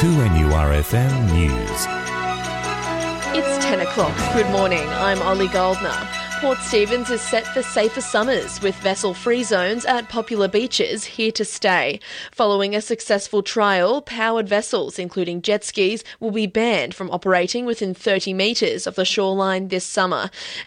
2NURFM News. It's 10 o'clock. Good morning. I'm Ollie Goldner. Port Stephens is set for safer summers with vessel-free zones at popular beaches here to stay. Following a successful trial, powered vessels, including jet skis, will be banned from operating within 30 metres of the shoreline this summer.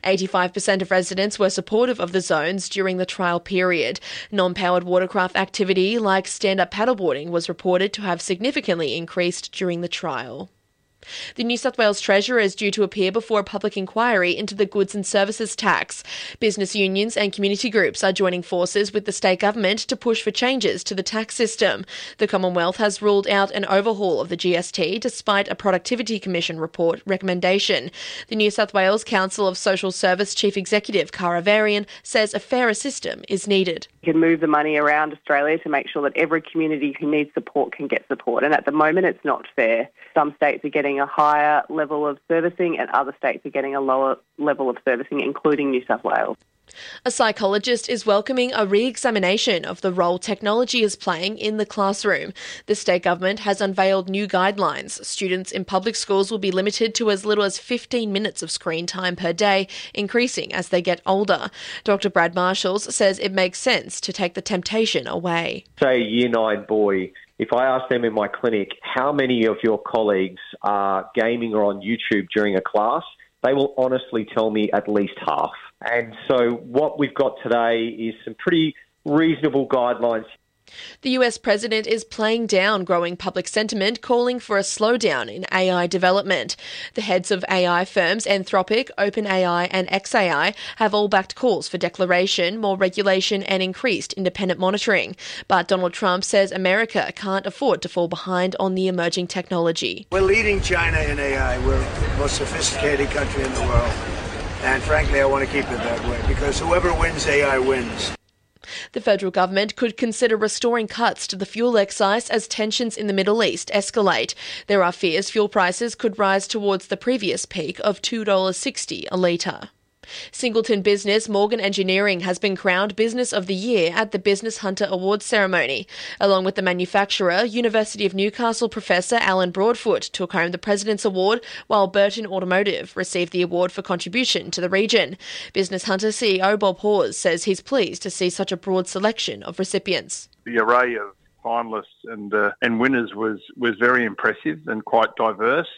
85% of residents were supportive of the zones during the trial period. Non-powered watercraft activity like stand-up paddleboarding was reported to have significantly increased during the trial. The New South Wales Treasurer is due to appear before a public inquiry into the goods and services tax. Business unions and community groups are joining forces with the state government to push for changes to the tax system. The Commonwealth has ruled out an overhaul of the GST despite a Productivity Commission report recommendation. The New South Wales Council of Social Service Chief Executive Cara Varian says a fairer system is needed. You can move the money around Australia to make sure that every community who needs support can get support. And at the moment, it's not fair. Some states are getting a higher level of servicing and other states are getting a lower level of servicing, including New South Wales. A psychologist is welcoming a re-examination of the role technology is playing in the classroom. The state government has unveiled new guidelines. Students in public schools will be limited to as little as 15 minutes of screen time per day, increasing as they get older. Dr. Brad Marshalls says it makes sense to take the temptation away. Say a Year 9 boy, if I ask them in my clinic, how many of your colleagues are gaming or on YouTube during a class, they will honestly tell me at least half. And so what we've got today is some pretty reasonable guidelines. The US president is playing down growing public sentiment, calling for a slowdown in AI development. The heads of AI firms Anthropic, OpenAI and xAI have all backed calls for declaration, more regulation and increased independent monitoring. But Donald Trump says America can't afford to fall behind on the emerging technology. We're leading China in AI. We're the most sophisticated country in the world. And frankly, I want to keep it that way because whoever wins AI wins. The federal government could consider restoring cuts to the fuel excise as tensions in the Middle East escalate. There are fears fuel prices could rise towards the previous peak of $2.60 a litre. Singleton business Morgan Engineering has been crowned Business of the Year at the Business Hunter Awards ceremony. Along with the manufacturer, University of Newcastle professor Alan Broadfoot took home the President's Award, while Burton Automotive received the award for contribution to the region. Business Hunter CEO Bob Hawes says he's pleased to see such a broad selection of recipients. The array of finalists and winners was very impressive and quite diverse.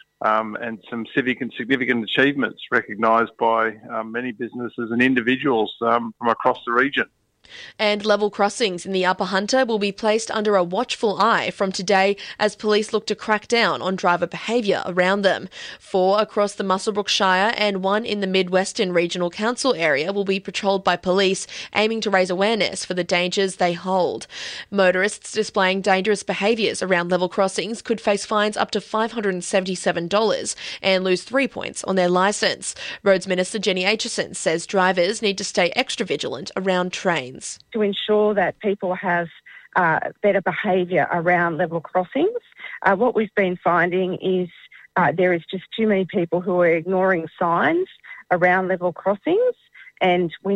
And some civic and significant achievements recognised by many businesses and individuals from across the region. And level crossings in the Upper Hunter will be placed under a watchful eye from today as police look to crack down on driver behaviour around them. 4 across the Muswellbrook Shire and 1 in the Mid-Western Regional Council area will be patrolled by police, aiming to raise awareness for the dangers they hold. Motorists displaying dangerous behaviours around level crossings could face fines up to $577 and lose 3 points on their licence. Roads Minister Jenny Aitchison says drivers need to stay extra vigilant around trains. To ensure that people have better behaviour around level crossings. What we've been finding is there is just too many people who are ignoring signs around level crossings, and we